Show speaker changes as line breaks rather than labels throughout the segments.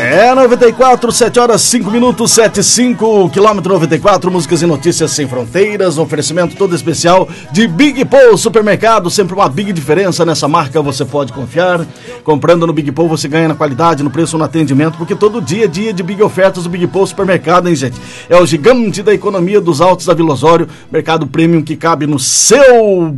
94, 7 horas 5 minutos, 75, quilômetro 94, músicas e notícias sem fronteiras, oferecimento todo especial de Big Paul Supermercado, sempre uma big diferença nessa marca, você pode confiar. Comprando no Big Paul você ganha na qualidade, no preço, no atendimento, porque todo dia é dia de big ofertas do Big Paul Supermercado, hein, gente? É o gigante da economia dos Altos da Vila Osório, mercado premium que cabe no seu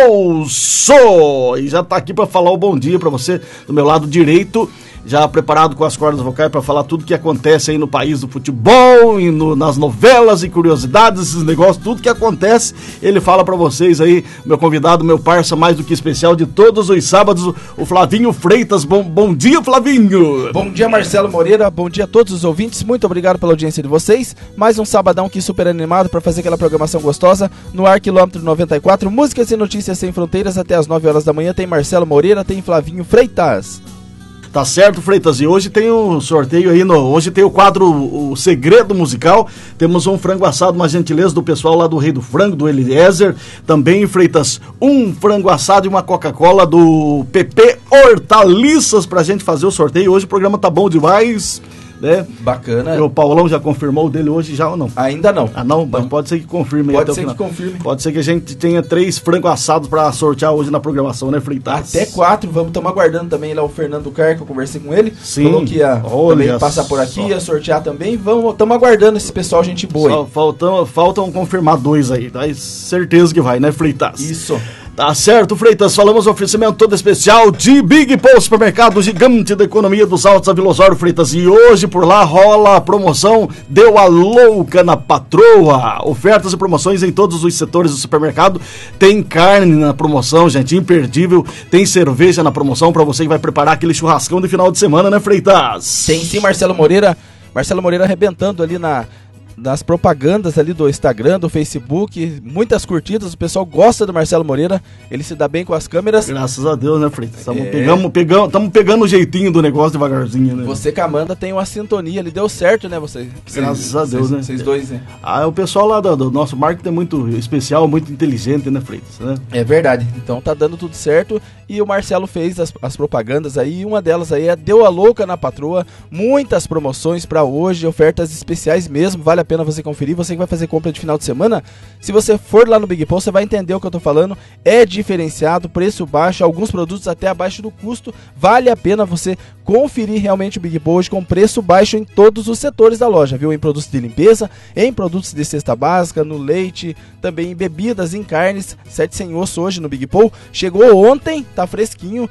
bolso. E já tá aqui para falar o bom dia para você do meu lado direito, já preparado com as cordas vocais para falar tudo que acontece aí no país do futebol e nas novelas e curiosidades, esses negócios, tudo que acontece, ele fala para vocês aí, meu convidado, meu parça mais do que especial de todos os sábados, o Flavinho Freitas. Bom dia, Flavinho!
Bom dia, Marcelo Moreira, bom dia a todos os ouvintes, muito obrigado pela audiência de vocês, mais um sabadão aqui super animado para fazer aquela programação gostosa, no ar quilômetro 94, músicas e notícias sem fronteiras, até as 9 horas da manhã tem Marcelo Moreira, tem Flavinho Freitas.
Tá certo, Freitas, e hoje tem um sorteio aí, hoje tem o quadro O Segredo Musical, temos um frango assado, uma gentileza do pessoal lá do Rei do Frango, do Eliezer, também, Freitas, um frango assado e uma Coca-Cola do PP Hortaliças pra gente fazer o sorteio. Hoje o programa tá bom demais, né?
Bacana.
O Paulão já confirmou o dele hoje já ou não?
Ainda não.
Ah, não? Mas pode ser que confirme.
Pode ser que confirme.
Pode ser que a gente tenha 3 frangos assados pra sortear hoje na programação, né, Freitas?
Até 4, estamos aguardando também lá o Fernando Car, que eu conversei com ele.
Sim.
Falou que ia também passar por aqui, ia sortear também. Estamos aguardando esse pessoal, gente boa.
Faltam confirmar 2 aí, tá? Certeza que vai, né, Freitas?
Isso.
Tá certo, Freitas, falamos oferecimento todo especial de Big Paul Supermercado, gigante da economia dos Altos da Vila Osório, Freitas, e hoje por lá rola a promoção Deu a Louca na Patroa, ofertas e promoções em todos os setores do supermercado, tem carne na promoção, gente, imperdível, tem cerveja na promoção pra você que vai preparar aquele churrascão de final de semana, né, Freitas?
Tem sim, Marcelo Moreira arrebentando ali das propagandas ali do Instagram, do Facebook, muitas curtidas, o pessoal gosta do Marcelo Moreira, ele se dá bem com as câmeras.
Graças a Deus, né, Freitas? Estamos pegando o jeitinho do negócio devagarzinho, né?
Você com a Amanda tem uma sintonia, ele deu certo, né, você?
Graças a Deus, né?
Vocês dois, né?
O pessoal lá do nosso marketing é muito especial, muito inteligente, né, Freitas? Né?
É verdade, então tá dando tudo certo e o Marcelo fez as propagandas aí, uma delas aí é Deu a Louca na Patroa, muitas promoções pra hoje, ofertas especiais mesmo, vale a pena você conferir, você que vai fazer compra de final de semana, se você for lá no Big Paul, você vai entender o que eu tô falando, é diferenciado, preço baixo, alguns produtos até abaixo do custo, vale a pena você conferir realmente o Big Paul hoje com preço baixo em todos os setores da loja, viu? Em produtos de limpeza, em produtos de cesta básica, no leite, também em bebidas, em carnes, 7 sem osso hoje no Big Paul, chegou ontem, tá fresquinho,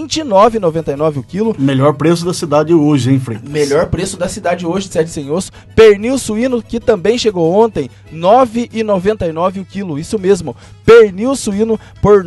R$29,99 o quilo.
Melhor preço da cidade hoje, hein, Freitas?
Melhor preço da cidade hoje, 7 sem osso, pernil suíno que também chegou ontem, R$9,99 o quilo, isso mesmo, pernil suíno por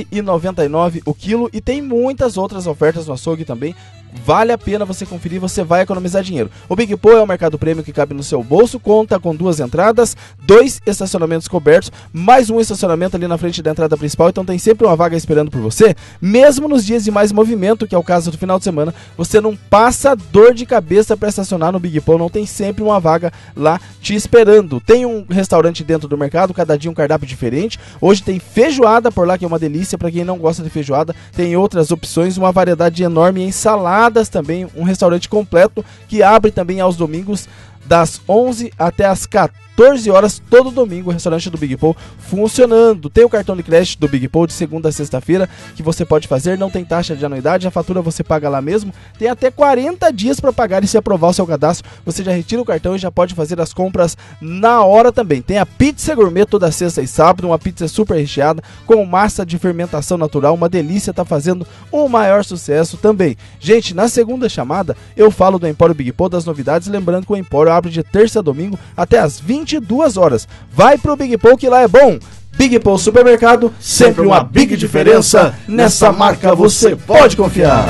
R$9,99 o quilo e tem muitas outras ofertas no açougue também, vale a pena você conferir, você vai economizar dinheiro. O Big Paul é o mercado prêmio que cabe no seu bolso, conta com 2 entradas, 2 estacionamentos cobertos, mais um estacionamento ali na frente da entrada principal, então tem sempre uma vaga esperando por você, mesmo nos dias de mais movimento, que é o caso do final de semana, você não passa dor de cabeça para estacionar no Big Paul, não tem sempre uma vaga lá te esperando. Tem um restaurante dentro do mercado, cada dia um cardápio diferente, hoje tem feijoada por lá, que é uma delícia, para quem não gosta de feijoada, tem outras opções, uma variedade enorme em saladas também, um restaurante completo que abre também aos domingos das 11 até as 14 horas, todo domingo, o restaurante do Big Paul funcionando. Tem o cartão de crédito do Big Paul de segunda a sexta-feira que você pode fazer, não tem taxa de anuidade, a fatura você paga lá mesmo, tem até 40 dias para pagar e se aprovar o seu cadastro, você já retira o cartão e já pode fazer as compras na hora também. Tem a pizza gourmet toda sexta e sábado, uma pizza super recheada, com massa de fermentação natural, uma delícia, tá fazendo o maior sucesso também. Gente, na segunda chamada, eu falo do Empório Big Paul, das novidades, lembrando que o Empório abre de terça a domingo até as 22 horas. Vai pro Big Paul que lá é bom. Big Paul Supermercado, sempre uma big diferença. Nessa marca você pode confiar.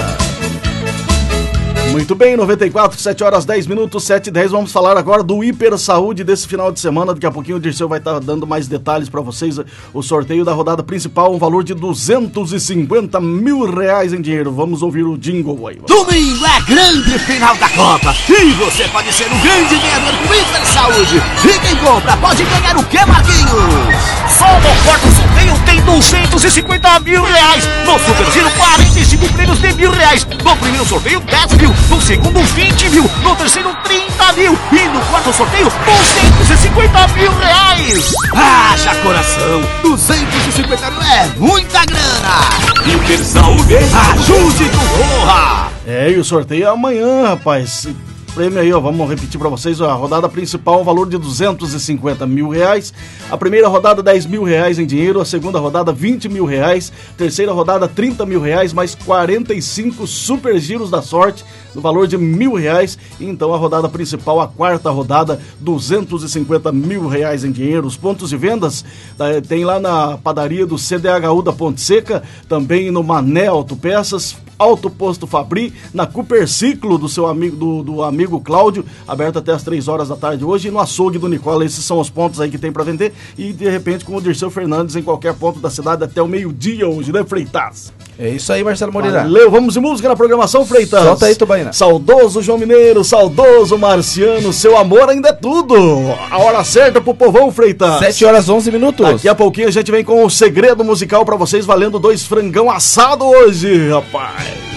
Muito bem, 94, 7 horas 10 minutos, 7h10, vamos falar agora do Hiper Saúde desse final de semana, daqui a pouquinho o Dirceu vai estar dando mais detalhes para vocês, o sorteio da rodada principal, um valor de R$250 mil em dinheiro, vamos ouvir o jingle aí.
Domingo é grande final da Copa, e você pode ser um grande ganhador com Hiper Saúde, e quem compra pode ganhar o que, Marquinhos? Só no quarto sorteio tem R$250 mil, no Super Giro 45 prêmios de R$1.000, no primeiro sorteio 10 mil, no segundo 20 mil, no terceiro 30 mil e no quarto sorteio 250 mil reais. Haja coração, 250 mil é muita grana. Inter Saúde, ajude com honra.
E o sorteio é amanhã, rapaz. Prêmio aí, ó, vamos repetir pra vocês, a rodada principal, valor de 250 mil reais, a primeira rodada 10 mil reais em dinheiro, a segunda rodada 20 mil reais, terceira rodada 30 mil reais, mais 45 super giros da sorte, no valor de R$1.000, e então a rodada principal, a quarta rodada, 250 mil reais em dinheiro. Os pontos de vendas tem lá na padaria do CDHU da Ponte Seca, também no Mané Autopeças, Auto Posto Fabri, na Cooperciclo do seu amigo, do amigo Cláudio, aberto até as 3 horas da tarde hoje, e no açougue do Nicola. Esses são os pontos aí que tem pra vender, e de repente com o Dirceu Fernandes em qualquer ponto da cidade até o meio-dia hoje, né, Freitas?
É isso aí, Marcelo Moreira.
Valeu, vamos de música na programação, Freitas.
Solta aí, Tubaína.
Saudoso João Mineiro, saudoso Marciano, seu amor ainda é tudo. A hora certa pro povão, Freitas.
7 horas 11 minutos.
Daqui a pouquinho a gente vem com o segredo musical pra vocês, valendo 2 frangão assado hoje, rapaz.